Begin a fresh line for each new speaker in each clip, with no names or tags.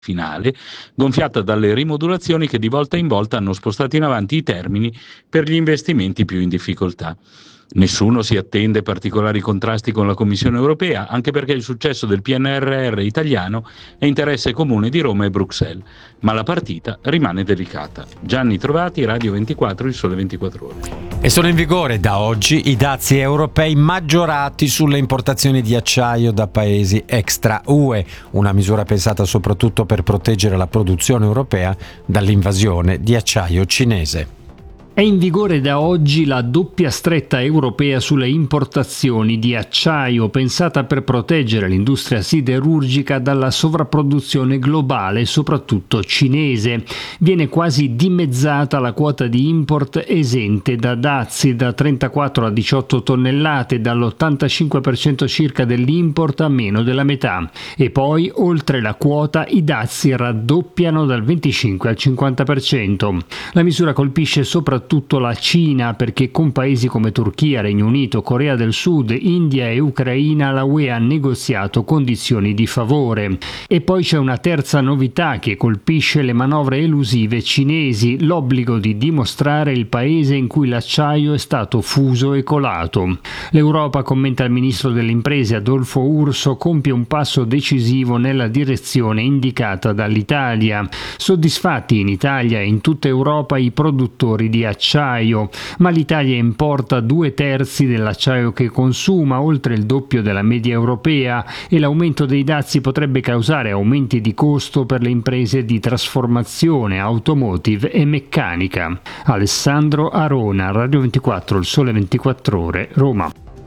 finale, gonfiata dalle rimodulazioni che di volta in volta hanno spostato in avanti i termini per gli investimenti più in difficoltà. Nessuno si attende particolari contrasti con la Commissione europea, anche perché il successo del PNRR italiano è interesse comune di Roma e Bruxelles, ma la partita rimane delicata. Gianni Trovati, Radio 24, Il Sole 24 Ore.
E sono in vigore da oggi i dazi europei maggiorati sulle importazioni di acciaio da paesi extra UE, una misura pensata soprattutto per proteggere la produzione europea dall'invasione di acciaio cinese.
È in vigore da oggi la doppia stretta europea sulle importazioni di acciaio, pensata per proteggere l'industria siderurgica dalla sovrapproduzione globale, soprattutto cinese. Viene quasi dimezzata la quota di import esente da dazi, da 34 a 18 tonnellate, dall'85% circa dell'import a meno della metà. E poi, oltre la quota, i dazi raddoppiano dal 25 al 50%. La misura colpisce soprattutto la Cina, perché con paesi come Turchia, Regno Unito, Corea del Sud, India e Ucraina la UE ha negoziato condizioni di favore. E poi c'è una terza novità che colpisce le manovre elusive cinesi, l'obbligo di dimostrare il paese in cui l'acciaio è stato fuso e colato. L'Europa, commenta il ministro delle imprese Adolfo Urso, compie un passo decisivo nella direzione indicata dall'Italia. Soddisfatti in Italia e in tutta Europa i produttori di acciaio, ma l'Italia importa 2/3 dell'acciaio che consuma, oltre il doppio della media europea, e l'aumento dei dazi potrebbe causare aumenti di costo per le imprese di trasformazione, automotive e meccanica. Alessandro Arona, Radio 24, Il Sole 24 Ore, Roma.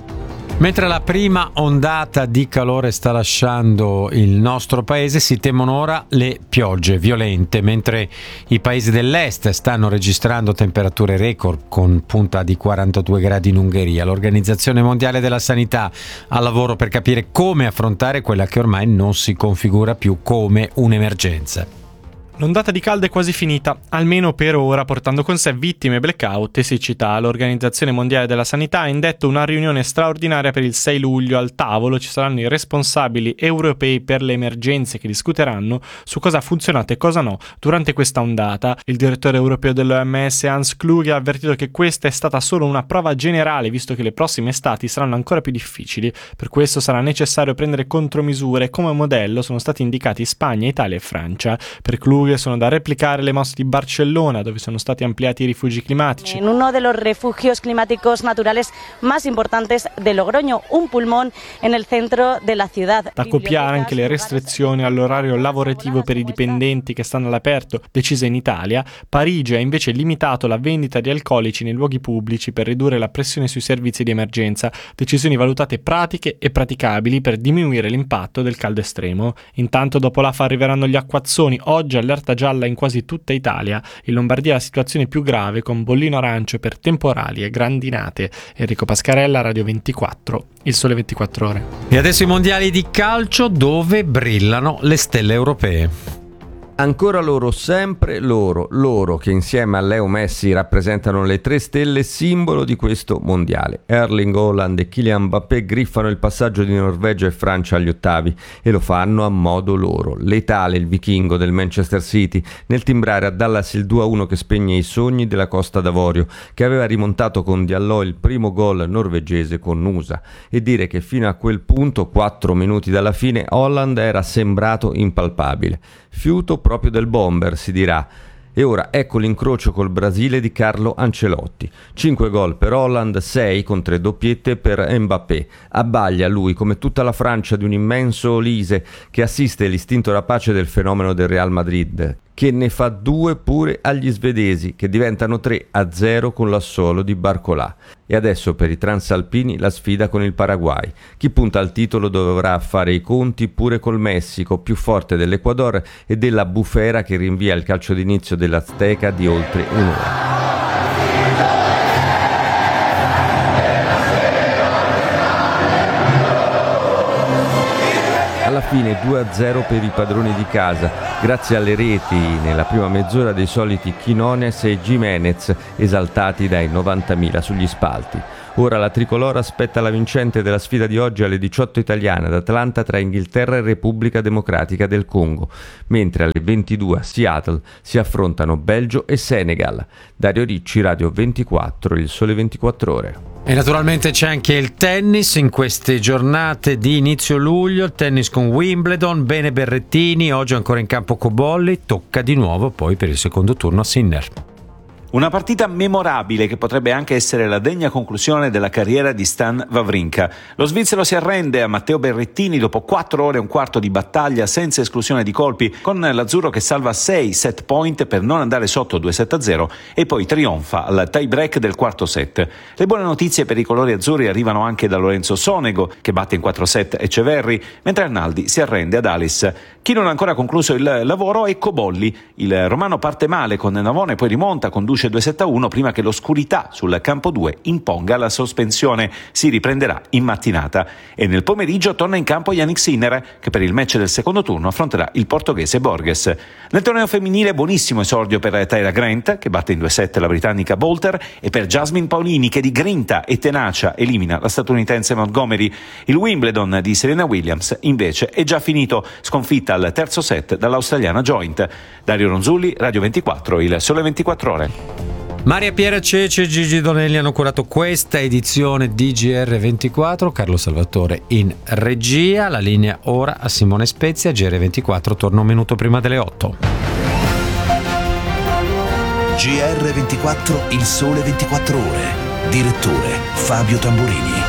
Mentre la prima ondata di calore sta lasciando il nostro paese, si temono ora le piogge violente, mentre i paesi dell'est stanno registrando temperature record con punta di 42 gradi in Ungheria. L'Organizzazione Mondiale della Sanità al lavoro per capire come affrontare quella che ormai non si configura più come un'emergenza.
L'ondata di caldo è quasi finita, almeno per ora, portando con sé vittime, blackout e siccità. L'Organizzazione Mondiale della Sanità ha indetto una riunione straordinaria per il 6 luglio. Al tavolo ci saranno i responsabili europei per le emergenze che discuteranno su cosa ha funzionato e cosa no durante questa ondata. Il direttore europeo dell'OMS Hans Kluge ha avvertito che questa è stata solo una prova generale, visto che le prossime estati saranno ancora più difficili. Per questo sarà necessario prendere contromisure. Come modello sono stati indicati Spagna, Italia e Francia. Per Kluge sono da replicare le mosse di Barcellona, dove sono stati ampliati i rifugi climatici.
En uno de los refugios climáticos naturales más importantes de Logroño, un pulmón en el centro de la ciudad.
Da copiare anche le restrizioni all'orario lavorativo per i dipendenti che stanno all'aperto, decise in Italia. Parigi ha invece limitato la vendita di alcolici nei luoghi pubblici per ridurre la pressione sui servizi di emergenza, decisioni valutate pratiche e praticabili per diminuire l'impatto del caldo estremo. Intanto dopo l'AFA arriveranno gli acquazzoni, oggi allerta gialla in quasi tutta Italia. In Lombardia la situazione è più grave, con bollino arancio per temporali e grandinate. Enrico Pascarella, Radio 24, Il Sole 24 Ore.
E adesso i mondiali di calcio, dove brillano le stelle europee.
Ancora loro, sempre loro che insieme a Leo Messi rappresentano le 3 stelle simbolo di questo mondiale. Erling Haaland e Kylian Mbappé griffano il passaggio di Norvegia e Francia agli ottavi e lo fanno a modo loro. Letale il vichingo del Manchester City nel timbrare a Dallas il 2-1 che spegne i sogni della Costa d'Avorio, che aveva rimontato con Diallo il primo gol norvegese con Nusa, e dire che fino a quel punto, 4 minuti dalla fine, Haaland era sembrato impalpabile. Fiuto proprio del bomber, si dirà. E ora ecco l'incrocio col Brasile di Carlo Ancelotti. 5 gol per Haaland, 6 con 3 doppiette per Mbappé. Abbaglia lui, come tutta la Francia, di un immenso Olise che assiste l'istinto rapace del fenomeno del Real Madrid, che ne fa 2 pure agli svedesi, che diventano 3-0 con l'assolo di Barcolà. E adesso per i transalpini la sfida con il Paraguay. Chi punta al titolo dovrà fare i conti pure col Messico, più forte dell'Ecuador e della bufera che rinvia il calcio d'inizio dell'Azteca di oltre un'ora. Alla fine 2-0 per i padroni di casa, grazie alle reti nella prima mezz'ora dei soliti Quinones e Giménez, esaltati dai 90.000 sugli spalti. Ora la tricolore aspetta la vincente della sfida di oggi alle 18 italiane ad Atlanta tra Inghilterra e Repubblica Democratica del Congo, mentre alle 22 a Seattle si affrontano Belgio e Senegal. Dario Ricci, Radio 24, Il Sole 24 Ore.
E naturalmente c'è anche il tennis in queste giornate di inizio luglio, il tennis con Wimbledon, bene Berrettini, oggi ancora in campo Cobolli, tocca di nuovo poi per il secondo turno a Sinner.
Una partita memorabile che potrebbe anche essere la degna conclusione della carriera di Stan Wawrinka. Lo svizzero si arrende a Matteo Berrettini dopo 4 ore e un quarto di battaglia senza esclusione di colpi, con l'azzurro che salva 6 set point per non andare sotto 2-7-0 e poi trionfa al tie break del quarto set. Le buone notizie per i colori azzurri arrivano anche da Lorenzo Sonego, che batte in 4 set Eceverri, mentre Arnaldi si arrende ad Alice. Chi non ha ancora concluso il lavoro è Cobolli. Il romano parte male con Navone, poi rimonta, conduce 2-7-1 prima che l'oscurità sul campo 2 imponga la sospensione. Si riprenderà in mattinata e nel pomeriggio torna in campo Jannik Sinner, che per il match del secondo turno affronterà il portoghese Borges. Nel torneo femminile buonissimo esordio per Tyra Grant, che batte in 2-7 la britannica Bolter, e per Jasmine Paolini, che di grinta e tenacia elimina la statunitense Montgomery. Il Wimbledon di Serena Williams invece è già finito, sconfitta al terzo set dall'australiana Joint. Dario Ronzulli, Radio 24, Il Sole 24 Ore.
Maria Piera Cece e Gigi Donelli hanno curato questa edizione di GR24, Carlo Salvatore in regia, la linea ora a Simone Spezia. GR24 torna un minuto prima delle 8.
GR24, Il Sole 24 Ore. Direttore Fabio Tamburini.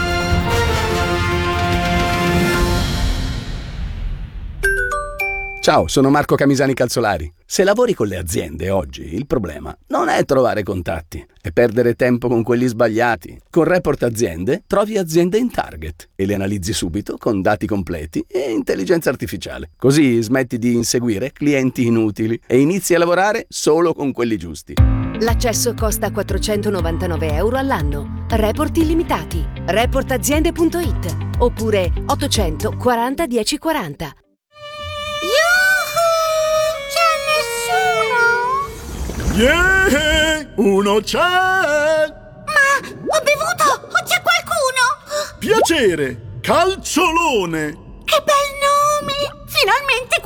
Ciao, sono Marco Camisani Calzolari. Se lavori con le aziende oggi, il problema non è trovare contatti, è perdere tempo con quelli sbagliati. Con Report Aziende trovi aziende in target e le analizzi subito con dati completi e intelligenza artificiale. Così smetti di inseguire clienti inutili e inizi a lavorare solo con quelli giusti.
L'accesso costa €499 all'anno. Report illimitati. Reportaziende.it oppure 840 1040.
Yeah! Uno c'è!
Ma ho bevuto! O c'è qualcuno?
Piacere! Calciolone!
Che bel nome! Finalmente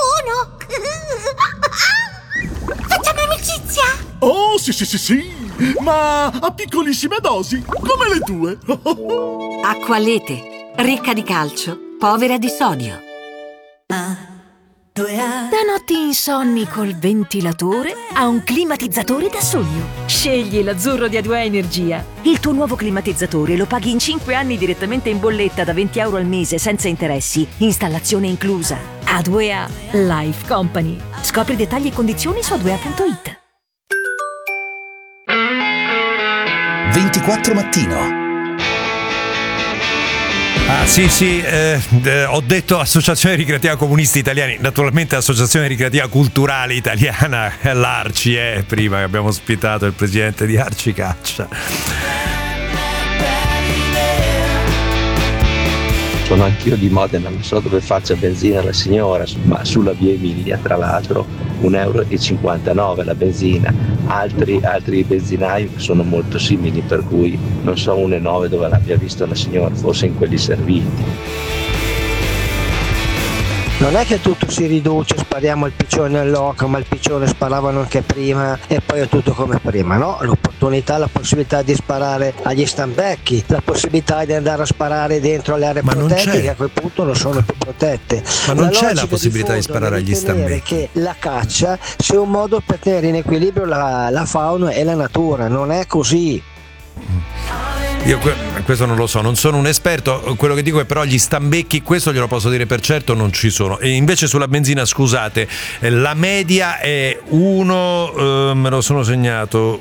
qualcuno! Facciamo amicizia?
Oh, sì! Ma a piccolissime dosi, come le tue!
Acqua ricca di calcio, povera di sodio.
Da notti insonni col ventilatore a un climatizzatore da sogno. Scegli l'azzurro di A2A Energia. Il tuo nuovo climatizzatore lo paghi in 5 anni direttamente in bolletta da €20 al mese senza interessi. Installazione inclusa. A2A Life Company. Scopri dettagli e condizioni su a2a.it.
24 Mattino.
Ah sì, ho detto Associazione Ricreativa Comunisti Italiani, naturalmente Associazione Ricreativa Culturale Italiana, l'Arci, prima che abbiamo ospitato il presidente di Arci Caccia.
Sono anch'io di Modena, non so dove faccia benzina la signora, ma sulla via Emilia, tra l'altro, €1,59 la benzina. Altri benzinai sono molto simili, per cui non so 1,9 dove l'abbia visto la signora, forse in quelli serviti.
Non è che tutto si riduce, spariamo il piccione all'oca, ma il piccione sparavano anche prima e poi è tutto come prima, no? L'opportunità, la possibilità di sparare agli stambecchi, la possibilità di andare a sparare dentro le aree protette che a quel punto non sono più protette.
Ma non c'è la possibilità di sparare agli stambecchi.
Che la caccia sia un modo per tenere in equilibrio la fauna e la natura, non è così.
Io questo non lo so, non sono un esperto, quello che dico è però gli stambecchi, questo glielo posso dire per certo, non ci sono. E invece sulla benzina, scusate, la media è 1, me lo sono segnato,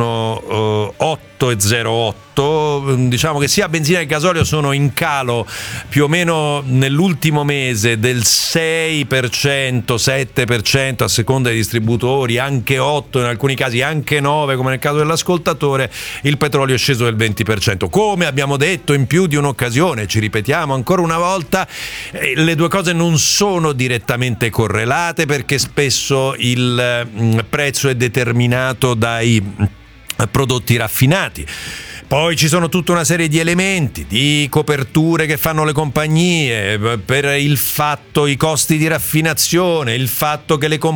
1,8,08. Diciamo che sia benzina che gasolio sono in calo più o meno nell'ultimo mese del 6%, 7% a seconda dei distributori, anche 8 in alcuni casi, anche 9 come nel caso dell'ascoltatore. Il petrolio è sceso del 20%. Come abbiamo detto in più di un'occasione, ci ripetiamo ancora una volta, le due cose non sono direttamente correlate, perché spesso il prezzo è determinato dai prodotti raffinati. Poi ci sono tutta una serie di elementi, di coperture che fanno le compagnie, per il fatto, i costi di raffinazione, il fatto che le compagnie